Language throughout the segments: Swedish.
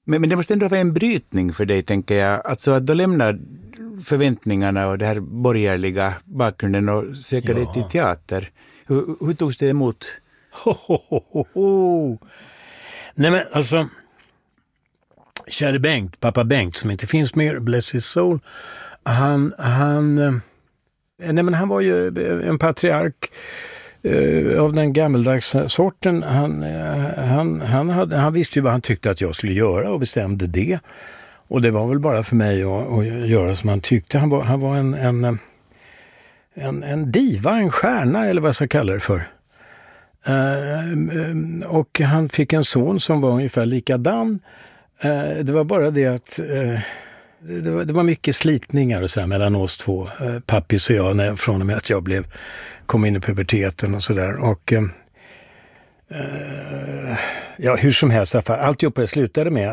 Men det måste ändå vara en brytning för dig, tänker jag. Alltså att då lämnar förväntningarna och det här borgerliga bakgrunden och söker dig till teater. Hur togs det emot? Nej men alltså, käre Bengt, pappa Bengt som inte finns mer, bless his soul, han var ju en patriark av den gammeldags sorten. Han visste ju vad han tyckte att jag skulle göra och bestämde det. Och det var väl bara för mig att göra som han tyckte. Han var en diva, en stjärna eller vad jag ska kalla det för. Och han fick en son som var ungefär likadan. Det var bara det att det var mycket slitningar och så här mellan oss två, pappis och jag, från och med att jag kom in i puberteten och sådär. Och ja, hur som helst, alltihopa slutade med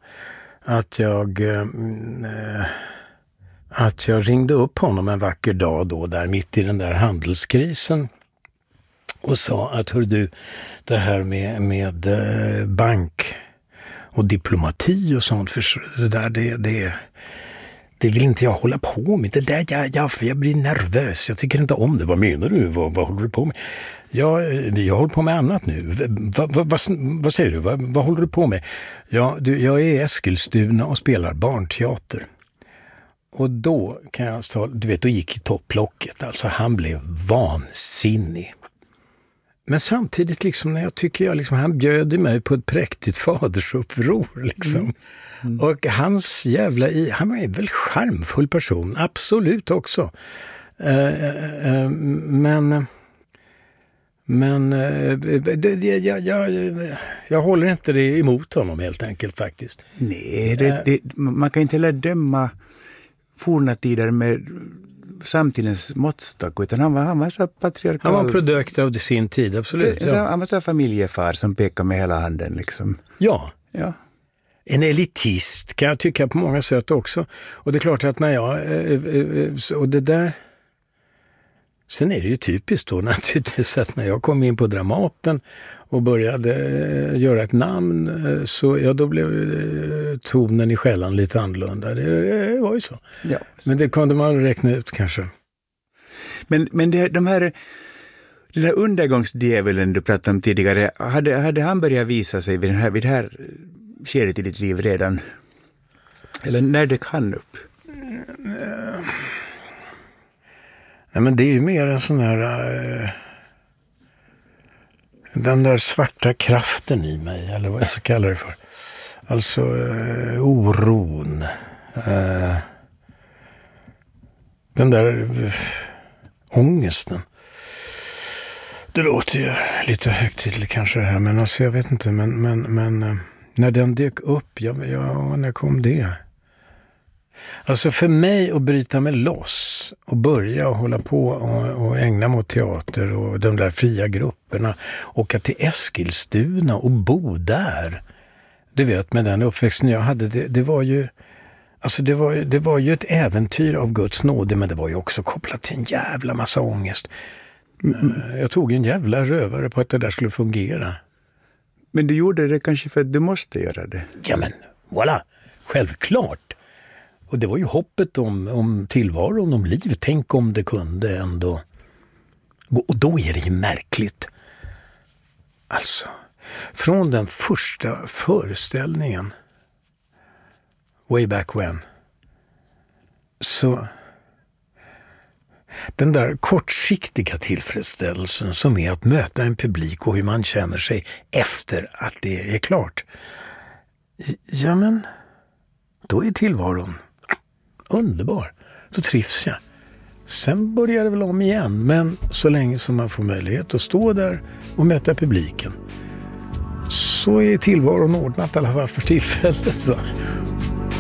att jag ringde upp honom en vacker dag då, där mitt i den där handelskrisen, och sa att hör du, det här med bank och diplomati och sånt, för det där det vill inte jag hålla på med. Det där jag blir nervös. Jag tycker inte om det. Vad menar du? Vad håller du på med? Jag håller på med annat nu. Vad säger du? Vad håller du på med? Ja, jag är i Eskilstuna och spelar barnteater. Och då kan jag då gick i topplocket. Alltså han blev vansinnig. Men samtidigt liksom, när jag tycker han bjöd mig på ett präktigt fadersuppror liksom. Och hans han var en väl charmfull person, absolut också. Men jag håller inte det emot honom helt enkelt faktiskt. Nej, man kan inte heller döma forna tider med samtidens måttstock, utan han var så patriarkal. Han var produkt av sin tid, absolut. Ja. Han var så familjefar som pekade med hela handen liksom. Ja. En elitist kan jag tycka på många sätt också. Och det är klart att när jag och det där, sen är det ju typiskt då naturligtvis att när jag kom in på Dramaten och började göra ett namn, så då blev tonen i skällan lite annorlunda. Det var ju så. Ja. Men det kunde man räkna ut kanske. Men den där undergångsdjävulen du pratade om tidigare, hade han börjat visa sig vid det här skedet i ditt liv redan? Eller när dök han upp? Nej, men det är ju mer en sån här den där svarta kraften i mig, eller vad jag ska kalla det för. Alltså oron. Den där ångesten. Det låter ju lite högtidligt kanske det här, men alltså jag vet inte, men när den dök upp, när kom det? Alltså för mig att bryta mig loss och börja hålla på och ägna mot teater och de där fria grupperna, åka till Eskilstuna och bo där. Du vet, med den uppväxten jag hade, det var ju, alltså det var ju ett äventyr av Guds nåde, men det var ju också kopplat till en jävla massa ångest. Jag tog en jävla rövare på att det där skulle fungera. Men du gjorde det kanske för att du måste göra det. Ja men, voilà, självklart. Och det var ju hoppet om tillvaron, om livet. Tänk om det kunde ändå gå. Och då är det ju märkligt. Alltså, från den första föreställningen, way back when, så den där kortsiktiga tillfredsställelsen som är att möta en publik och hur man känner sig efter att det är klart. Ja men, då är tillvaron underbar. Då trivs jag. Sen börjar det väl om igen, men så länge som man får möjlighet att stå där och möta publiken, så är tillvaron ordnat i alla fall för tillfället. Så.